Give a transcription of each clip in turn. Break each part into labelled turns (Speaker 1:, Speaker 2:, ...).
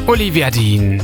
Speaker 1: Olivia Dean.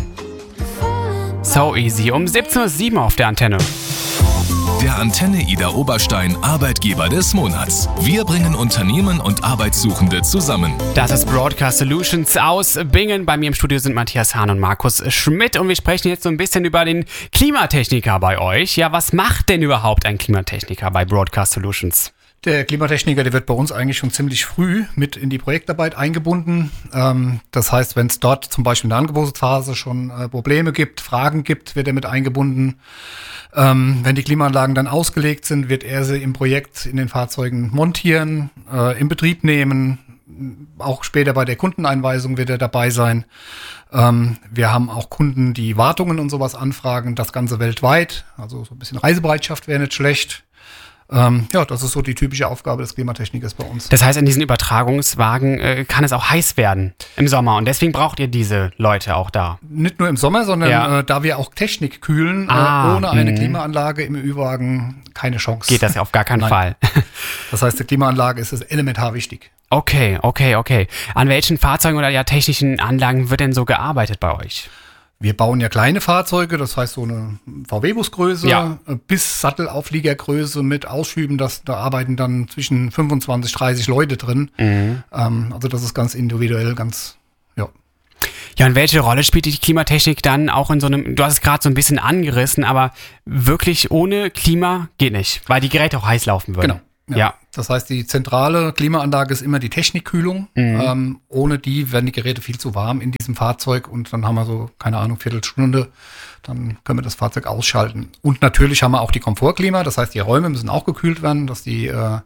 Speaker 1: So easy. Um 17.07 Uhr auf der Antenne.
Speaker 2: Der Antenne Ida Oberstein Arbeitgeber des Monats. Wir bringen Unternehmen und Arbeitssuchende zusammen.
Speaker 1: Das ist Broadcast Solutions aus Bingen. Bei mir im Studio sind Matthias Hahn und Markus Schmidt und wir sprechen jetzt so ein bisschen über den Klimatechniker bei euch. Ja, was macht denn überhaupt ein Klimatechniker bei Broadcast Solutions?
Speaker 3: Der Klimatechniker, der wird bei uns eigentlich schon ziemlich früh mit in die Projektarbeit eingebunden. Das heißt, wenn es dort zum Beispiel in der Angebotsphase schon Probleme gibt, Fragen gibt, wird er mit eingebunden. Wenn die Klimaanlagen dann ausgelegt sind, wird er sie im Projekt in den Fahrzeugen montieren, in Betrieb nehmen. Auch später bei der Kundeneinweisung wird er dabei sein. Wir haben auch Kunden, die Wartungen und sowas anfragen, das Ganze weltweit. Also so ein bisschen Reisebereitschaft wäre nicht schlecht. Ja, das ist so die typische Aufgabe des Klimatechnikers bei uns.
Speaker 1: Das heißt, in diesen Übertragungswagen kann es auch heiß werden im Sommer und deswegen braucht ihr diese Leute auch da.
Speaker 3: Nicht nur im Sommer, sondern da wir auch Technik kühlen, ohne eine Klimaanlage im Ü-Wagen keine Chance.
Speaker 1: Geht das auf gar keinen Fall.
Speaker 3: Das heißt, die Klimaanlage ist elementar wichtig.
Speaker 1: Okay. An welchen Fahrzeugen oder technischen Anlagen wird denn so gearbeitet bei euch?
Speaker 3: Wir bauen ja kleine Fahrzeuge, das heißt so eine VW-Busgröße bis Sattelaufliegergröße mit Ausschüben, da arbeiten dann zwischen 25, 30 Leute drin. Also das ist ganz individuell,
Speaker 1: Ja, und welche Rolle spielt die Klimatechnik dann auch in so einem, du hast es gerade so ein bisschen angerissen, aber wirklich ohne Klima geht nicht, weil die Geräte auch heiß laufen würden.
Speaker 3: Genau. Ja. Das heißt, die zentrale Klimaanlage ist immer die Technikkühlung. Ohne die werden die Geräte viel zu warm in diesem Fahrzeug und dann haben wir so, keine Ahnung, Viertelstunde, dann können wir das Fahrzeug ausschalten. Und natürlich haben wir auch die Komfortklima, das heißt, die Räume müssen auch gekühlt werden, dass die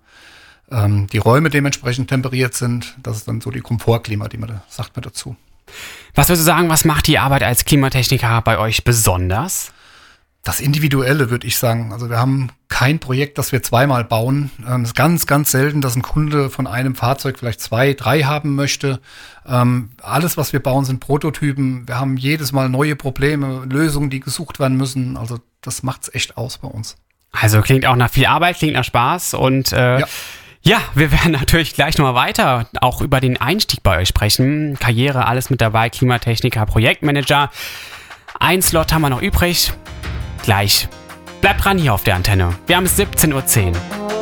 Speaker 3: Räume dementsprechend temperiert sind. Das ist dann so die Komfortklima, sagt man dazu.
Speaker 1: Was würdest du sagen, was macht die Arbeit als Klimatechniker bei euch besonders?
Speaker 3: Das Individuelle, würde ich sagen. Also wir haben kein Projekt, das wir zweimal bauen. Es ist ganz, ganz selten, dass ein Kunde von einem Fahrzeug vielleicht 2, 3 haben möchte. Alles, was wir bauen, sind Prototypen. Wir haben jedes Mal neue Probleme, Lösungen, die gesucht werden müssen. Also das macht's echt aus bei uns.
Speaker 1: Also klingt auch nach viel Arbeit, klingt nach Spaß und ja, wir werden natürlich gleich nochmal weiter auch über den Einstieg bei euch sprechen. Karriere, alles mit dabei, Klimatechniker, Projektmanager. Ein Slot haben wir noch übrig. Gleich. Bleibt dran hier auf der Antenne. Wir haben es 17.10 Uhr.